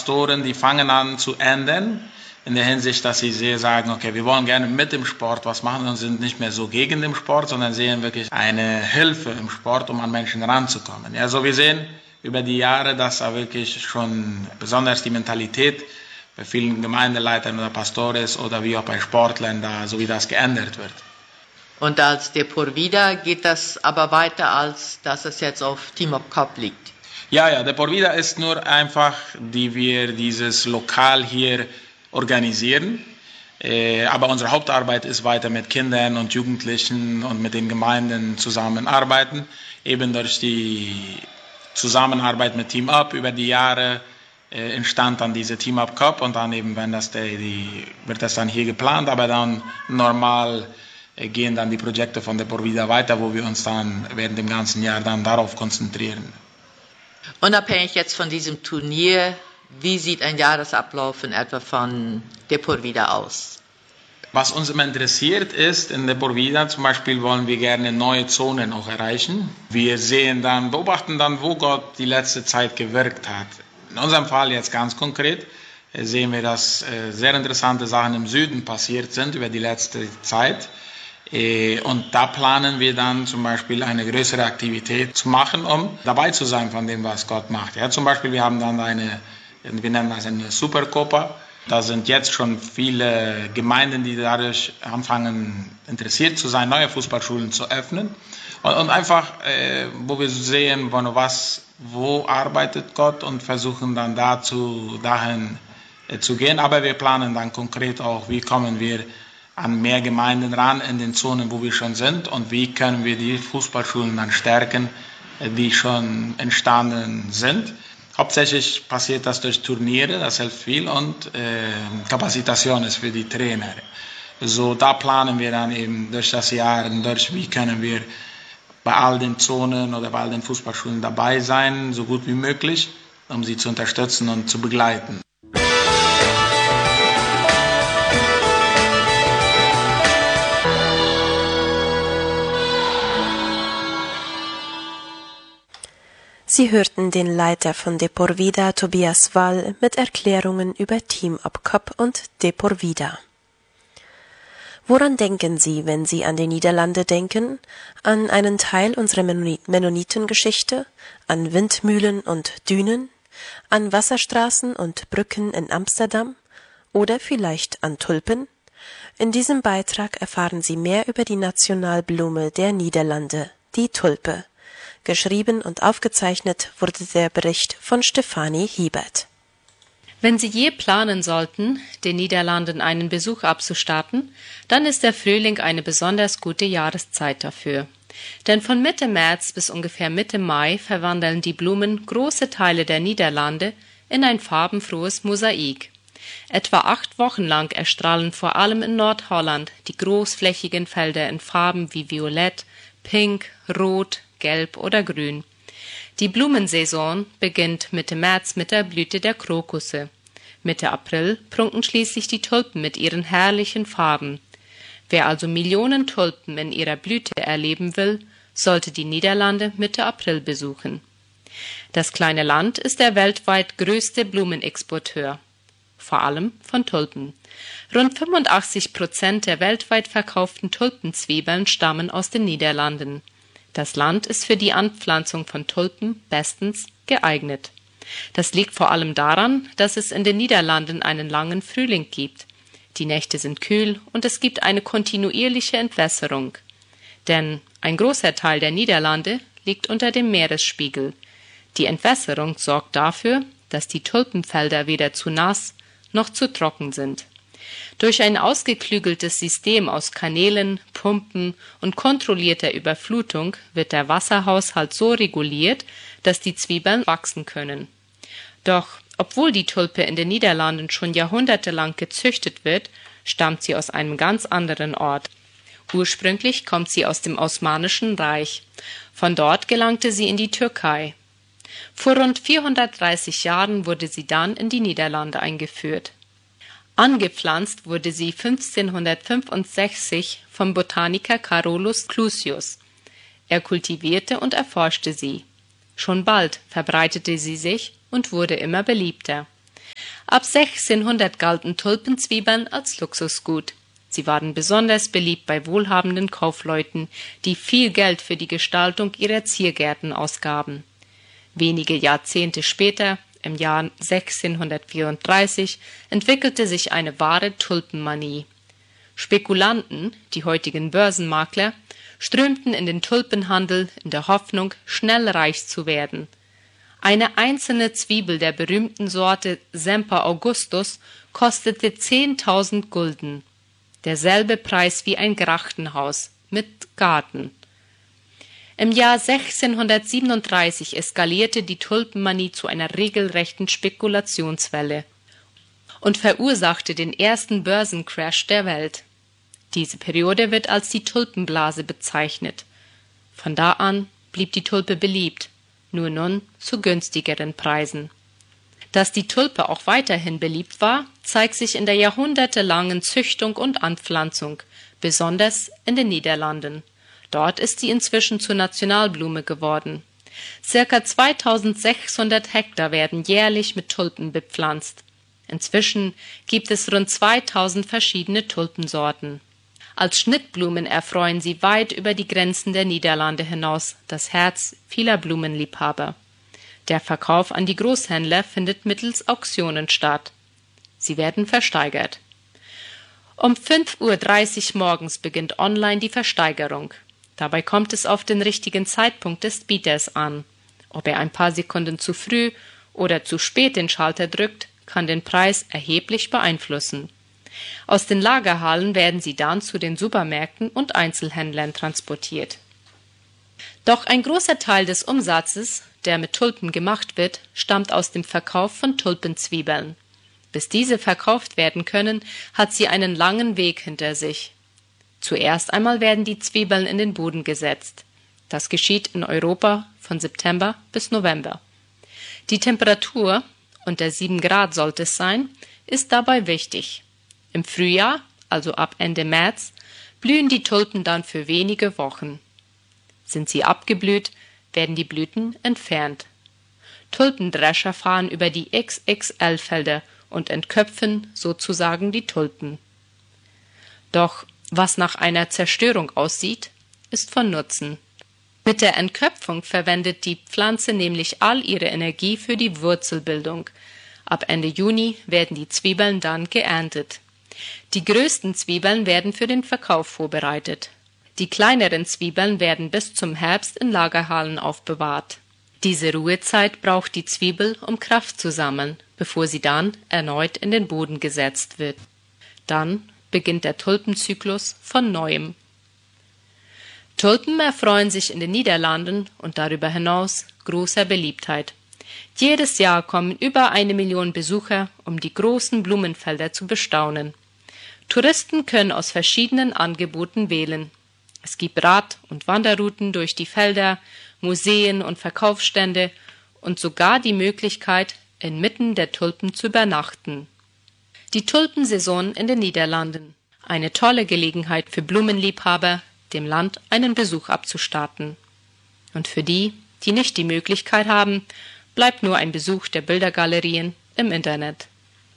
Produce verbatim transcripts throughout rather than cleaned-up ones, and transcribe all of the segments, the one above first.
Pastoren, die fangen an zu ändern, in der Hinsicht, dass sie sehr sagen, okay, wir wollen gerne mit dem Sport was machen und sind nicht mehr so gegen den Sport, sondern sehen wirklich eine Hilfe im Sport, um an Menschen ranzukommen. Ja, so wir sehen über die Jahre, dass da wirklich schon besonders die Mentalität bei vielen Gemeindeleitern oder Pastores oder wie auch bei Sportlern da, so wie das geändert wird. Und als De Por Vida geht das aber weiter, als dass es jetzt auf Team of Cup liegt? Ja, ja, De Por Vida ist nur einfach, die wir dieses Lokal hier organisieren. Äh, aber unsere Hauptarbeit ist weiter mit Kindern und Jugendlichen und mit den Gemeinden zusammenarbeiten. Eben durch die Zusammenarbeit mit Team Up über die Jahre äh, entstand dann diese Team Up Cup und dann eben, wenn das der, die, wird das dann hier geplant, aber dann normal äh, gehen dann die Projekte von De Por Vida weiter, wo wir uns dann während dem ganzen Jahr dann darauf konzentrieren. Unabhängig jetzt von diesem Turnier, wie sieht ein Jahresablauf in etwa von De Por Vida aus? Was uns immer interessiert ist, in De Por Vida zum Beispiel wollen wir gerne neue Zonen auch erreichen. Wir sehen dann, beobachten dann, wo Gott die letzte Zeit gewirkt hat. In unserem Fall jetzt ganz konkret sehen wir, dass sehr interessante Sachen im Süden passiert sind über die letzte Zeit. Und da planen wir dann zum Beispiel eine größere Aktivität zu machen, um dabei zu sein von dem, was Gott macht. Ja, zum Beispiel, wir haben dann eine, wir nennen das eine Supercopa. Da sind jetzt schon viele Gemeinden, die dadurch anfangen, interessiert zu sein, neue Fußballschulen zu öffnen. Und, und einfach, äh, wo wir sehen, wo, was, wo arbeitet Gott und versuchen dann dazu, dahin äh, zu gehen. Aber wir planen dann konkret auch, wie kommen wir an mehr Gemeinden ran in den Zonen, wo wir schon sind und wie können wir die Fußballschulen dann stärken, die schon entstanden sind. Hauptsächlich passiert das durch Turniere, das hilft viel, und äh, Kapazitationes für die Trainer. So, da planen wir dann eben durch das Jahr, durch wie können wir bei all den Zonen oder bei all den Fußballschulen dabei sein, so gut wie möglich, um sie zu unterstützen und zu begleiten. Sie hörten den Leiter von De Por Vida, Tobias Wall, mit Erklärungen über Team Up Cup und De Por Vida. Woran denken Sie, wenn Sie an die Niederlande denken? An einen Teil unserer Mennonitengeschichte? An Windmühlen und Dünen? An Wasserstraßen und Brücken in Amsterdam? Oder vielleicht an Tulpen? In diesem Beitrag erfahren Sie mehr über die Nationalblume der Niederlande, die Tulpe. Geschrieben und aufgezeichnet wurde der Bericht von Stefanie Hiebert. Wenn Sie je planen sollten, den Niederlanden einen Besuch abzustatten, dann ist der Frühling eine besonders gute Jahreszeit dafür. Denn von Mitte März bis ungefähr Mitte Mai verwandeln die Blumen große Teile der Niederlande in ein farbenfrohes Mosaik. Etwa acht Wochen lang erstrahlen vor allem in Nordholland die großflächigen Felder in Farben wie Violett, Pink, Rot, Gelb oder Grün. Die Blumensaison beginnt Mitte März mit der Blüte der Krokusse. Mitte April prunken schließlich die Tulpen mit ihren herrlichen Farben. Wer also Millionen Tulpen in ihrer Blüte erleben will, sollte die Niederlande Mitte April besuchen. Das kleine Land ist der weltweit größte Blumenexporteur, vor allem von Tulpen. Rund fünfundachtzig Prozent der weltweit verkauften Tulpenzwiebeln stammen aus den Niederlanden. Das Land ist für die Anpflanzung von Tulpen bestens geeignet. Das liegt vor allem daran, dass es in den Niederlanden einen langen Frühling gibt. Die Nächte sind kühl und es gibt eine kontinuierliche Entwässerung. Denn ein großer Teil der Niederlande liegt unter dem Meeresspiegel. Die Entwässerung sorgt dafür, dass die Tulpenfelder weder zu nass noch zu trocken sind. Durch ein ausgeklügeltes System aus Kanälen, Pumpen und kontrollierter Überflutung wird der Wasserhaushalt so reguliert, dass die Zwiebeln wachsen können. Doch obwohl die Tulpe in den Niederlanden schon jahrhundertelang gezüchtet wird, stammt sie aus einem ganz anderen Ort. Ursprünglich kommt sie aus dem Osmanischen Reich. Von dort gelangte sie in die Türkei. Vor rund vierhundertdreißig Jahren wurde sie dann in die Niederlande eingeführt. Angepflanzt wurde sie fünfzehnhundertfünfundsechzig vom Botaniker Carolus Clusius. Er kultivierte und erforschte sie. Schon bald verbreitete sie sich und wurde immer beliebter. Ab sechzehnhundert galten Tulpenzwiebeln als Luxusgut. Sie waren besonders beliebt bei wohlhabenden Kaufleuten, die viel Geld für die Gestaltung ihrer Ziergärten ausgaben. Wenige Jahrzehnte später, im Jahr sechzehnhundertvierunddreißig, entwickelte sich eine wahre Tulpenmanie. Spekulanten, die heutigen Börsenmakler, strömten in den Tulpenhandel in der Hoffnung, schnell reich zu werden. Eine einzelne Zwiebel der berühmten Sorte Semper Augustus kostete zehntausend Gulden. Derselbe Preis wie ein Grachtenhaus mit Garten. Im Jahr sechzehnhundertsiebenunddreißig eskalierte die Tulpenmanie zu einer regelrechten Spekulationswelle und verursachte den ersten Börsencrash der Welt. Diese Periode wird als die Tulpenblase bezeichnet. Von da an blieb die Tulpe beliebt, nur nun zu günstigeren Preisen. Dass die Tulpe auch weiterhin beliebt war, zeigt sich in der jahrhundertelangen Züchtung und Anpflanzung, besonders in den Niederlanden. Dort ist sie inzwischen zur Nationalblume geworden. Circa zweitausendsechshundert Hektar werden jährlich mit Tulpen bepflanzt. Inzwischen gibt es rund zweitausend verschiedene Tulpensorten. Als Schnittblumen erfreuen sie weit über die Grenzen der Niederlande hinaus das Herz vieler Blumenliebhaber. Der Verkauf an die Großhändler findet mittels Auktionen statt. Sie werden versteigert. Um fünf Uhr dreißig morgens beginnt online die Versteigerung. Dabei kommt es auf den richtigen Zeitpunkt des Bieters an. Ob er ein paar Sekunden zu früh oder zu spät den Schalter drückt, kann den Preis erheblich beeinflussen. Aus den Lagerhallen werden sie dann zu den Supermärkten und Einzelhändlern transportiert. Doch ein großer Teil des Umsatzes, der mit Tulpen gemacht wird, stammt aus dem Verkauf von Tulpenzwiebeln. Bis diese verkauft werden können, hat sie einen langen Weg hinter sich. Zuerst einmal werden die Zwiebeln in den Boden gesetzt. Das geschieht in Europa von September bis November. Die Temperatur, unter sieben Grad sollte es sein, ist dabei wichtig. Im Frühjahr, also ab Ende März, blühen die Tulpen dann für wenige Wochen. Sind sie abgeblüht, werden die Blüten entfernt. Tulpendrescher fahren über die X X L-Felder und entköpfen sozusagen die Tulpen. Doch was nach einer Zerstörung aussieht, ist von Nutzen. Mit der Entköpfung verwendet die Pflanze nämlich all ihre Energie für die Wurzelbildung. Ab Ende Juni werden die Zwiebeln dann geerntet. Die größten Zwiebeln werden für den Verkauf vorbereitet. Die kleineren Zwiebeln werden bis zum Herbst in Lagerhallen aufbewahrt. Diese Ruhezeit braucht die Zwiebel, um Kraft zu sammeln, bevor sie dann erneut in den Boden gesetzt wird. Dann beginnt der Tulpenzyklus von neuem. Tulpen erfreuen sich in den Niederlanden und darüber hinaus großer Beliebtheit. Jedes Jahr kommen über eine Million Besucher, um die großen Blumenfelder zu bestaunen. Touristen können aus verschiedenen Angeboten wählen. Es gibt Rad- und Wanderrouten durch die Felder, Museen und Verkaufsstände und sogar die Möglichkeit, inmitten der Tulpen zu übernachten. Die Tulpensaison in den Niederlanden. Eine tolle Gelegenheit für Blumenliebhaber, dem Land einen Besuch abzustatten. Und für die, die nicht die Möglichkeit haben, bleibt nur ein Besuch der Bildergalerien im Internet.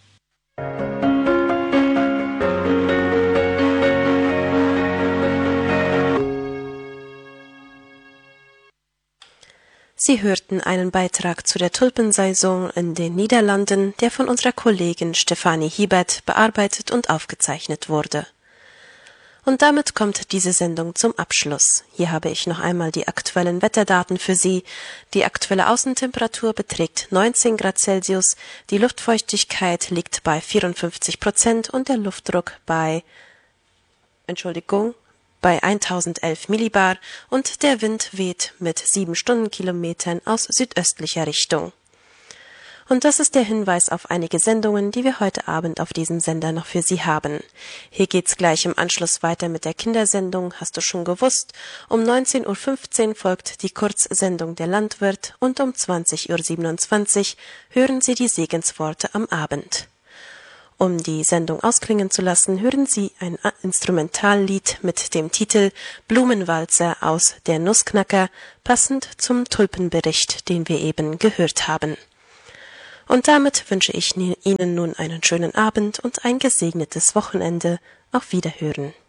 Sie hörten einen Beitrag zu der Tulpensaison in den Niederlanden, der von unserer Kollegin Stefanie Hiebert bearbeitet und aufgezeichnet wurde. Und damit kommt diese Sendung zum Abschluss. Hier habe ich noch einmal die aktuellen Wetterdaten für Sie. Die aktuelle Außentemperatur beträgt neunzehn Grad Celsius, die Luftfeuchtigkeit liegt bei vierundfünfzig Prozent und der Luftdruck bei, Entschuldigung, bei tausendelf Millibar und der Wind weht mit sieben Stundenkilometern aus südöstlicher Richtung. Und das ist der Hinweis auf einige Sendungen, die wir heute Abend auf diesem Sender noch für Sie haben. Hier geht's gleich im Anschluss weiter mit der Kindersendung, hast du schon gewusst. Um neunzehn Uhr fünfzehn folgt die Kurzsendung Der Landwirt und um zwanzig Uhr siebenundzwanzig hören Sie die Segensworte am Abend. Um die Sendung ausklingen zu lassen, hören Sie ein Instrumentallied mit dem Titel Blumenwalzer aus Der Nussknacker, passend zum Tulpenbericht, den wir eben gehört haben. Und damit wünsche ich Ihnen nun einen schönen Abend und ein gesegnetes Wochenende. Auf Wiederhören.